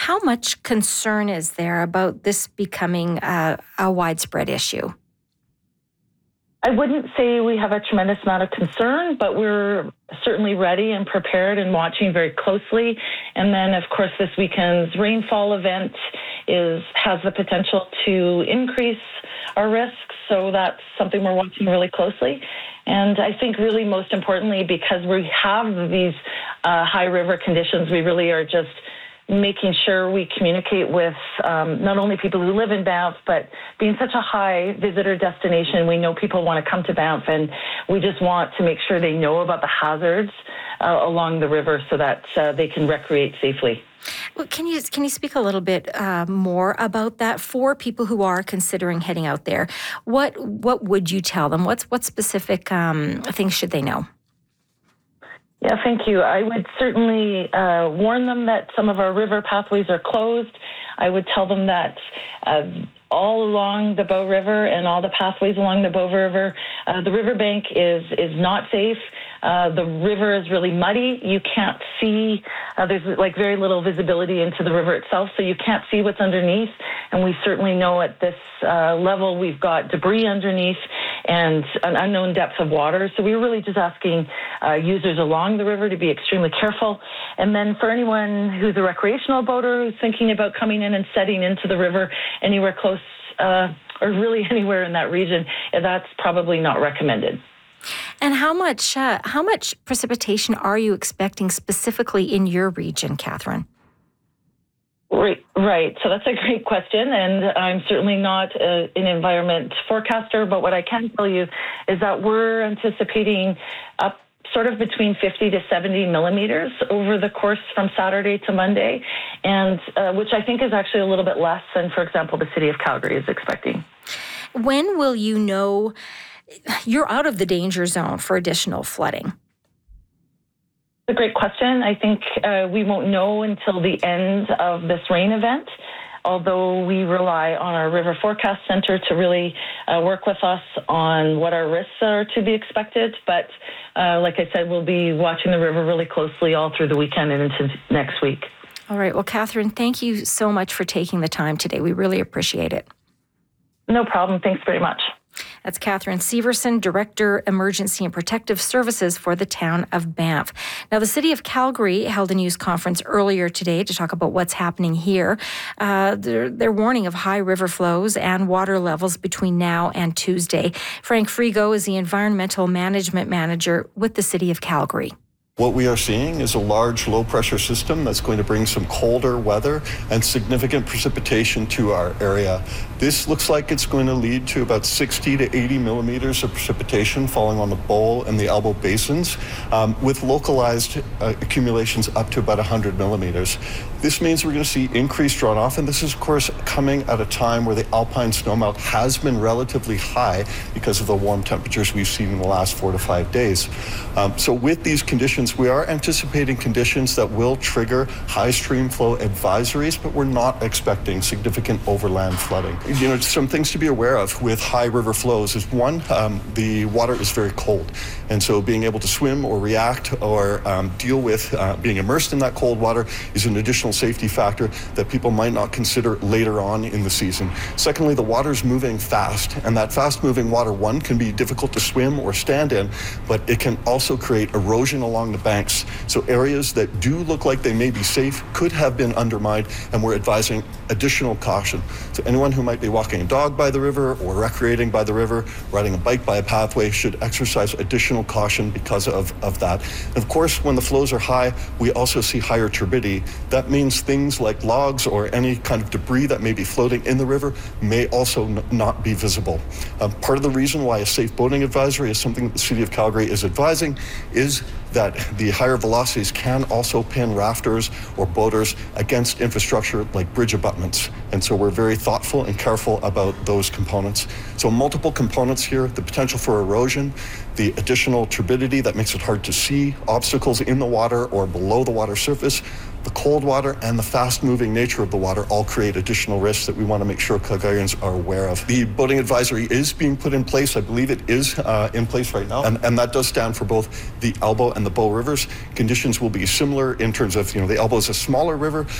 How much concern is there about this becoming a widespread issue? I wouldn't say we have a tremendous amount of concern, but we're certainly ready and prepared and watching very closely. And then, of course, this weekend's rainfall event has the potential to increase our risks. So that's something we're watching really closely. And I think really most importantly, because we have these high river conditions, we really are just making sure we communicate with not only people who live in Banff, but being such a high visitor destination, we know people want to come to Banff, and we just want to make sure they know about the hazards along the river so that they can recreate safely. Well, can you speak a little bit more about that for people who are considering heading out there? What would you tell them? What specific things should they know? Yeah, thank you. I would certainly warn them that some of our river pathways are closed. I would tell them that all along the Bow River and all the pathways along the Bow River, the riverbank is not safe. The river is really muddy. You can't see, there's like very little visibility into the river itself, so you can't see what's underneath. And we certainly know at this level we've got debris underneath and an unknown depth of water. So we're really just asking users along the river to be extremely careful. And then for anyone who's a recreational boater who's thinking about coming in and setting into the river anywhere close or really anywhere in that region, that's probably not recommended. And how much precipitation are you expecting specifically in your region, Catherine? Right. So that's a great question, and I'm certainly not an environment forecaster, but what I can tell you is that we're anticipating up sort of between 50 to 70 millimeters over the course from Saturday to Monday, and which I think is actually a little bit less than, for example, the city of Calgary is expecting. When will you know you're out of the danger zone for additional flooding? It's a great question. I think we won't know until the end of this rain event, although we rely on our River Forecast Center to really work with us on what our risks are to be expected. But like I said, we'll be watching the river really closely all through the weekend and into next week. All right. Well, Catherine, thank you so much for taking the time today. We really appreciate it. No problem. Thanks very much. That's Catherine Severson, Director, Emergency and Protective Services for the town of Banff. Now, the City of Calgary held a news conference earlier today to talk about what's happening here. They're warning of high river flows and water levels between now and Tuesday. Frank Frigo is the Environmental Management Manager with the City of Calgary. What we are seeing is a large low-pressure system that's going to bring some colder weather and significant precipitation to our area. This looks like it's going to lead to about 60 to 80 millimeters of precipitation falling on the Bow and the Elbow basins, with localized accumulations up to about 100 millimeters. This means we're going to see increased runoff, and this is, of course, coming at a time where the alpine snowmelt has been relatively high because of the warm temperatures we've seen in the last 4 to 5 days. So with these conditions, we are anticipating conditions that will trigger high stream flow advisories, but we're not expecting significant overland flooding. You know, some things to be aware of with high river flows is one, the water is very cold. And so being able to swim or react or deal with being immersed in that cold water is an additional safety factor that people might not consider later on in the season. Secondly, the water's moving fast, and that fast moving water, one, can be difficult to swim or stand in, but it can also create erosion along the banks. So areas that do look like they may be safe could have been undermined, and we're advising additional caution. So anyone who might be walking a dog by the river or recreating by the river, riding a bike by a pathway should exercise additional caution because of that. And of course, when the flows are high, we also see higher turbidity. That means things like logs or any kind of debris that may be floating in the river may also not be visible. Part of the reason why a safe boating advisory is something that the City of Calgary is advising is that the higher velocities can also pin rafters or boaters against infrastructure like bridge abutments. And so we're very thoughtful and careful about those components. So multiple components here, the potential for erosion, the additional turbidity that makes it hard to see obstacles in the water or below the water surface, the cold water and the fast-moving nature of the water all create additional risks that we want to make sure Calgarians are aware of. The boating advisory is being put in place. I believe it is in place right now, and that does stand for both the Elbow and the Bow rivers. Conditions will be similar in terms of, the Elbow is a smaller river,